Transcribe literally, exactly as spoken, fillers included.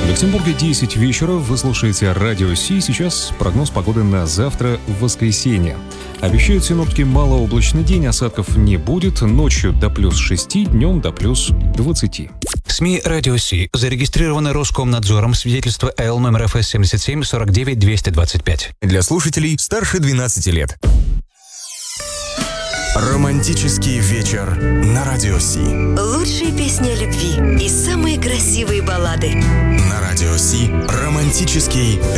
В Люксембурге десять вечера. Вы слушаете Радио Си. Сейчас прогноз погоды на завтра, в воскресенье. Обещают синоптики малооблачный день, осадков не будет. Ночью до плюс шести, днем до плюс двадцати. СМИ Радио Си зарегистрированы Роскомнадзором. Свидетельство Эл номер эф эс семьдесят семь сорок девять двести двадцать пять. Для слушателей старше двенадцати лет. Романтический вечер на Радио Си. Лучшие песни о любви и самые красивые баллады. На Радио Си романтический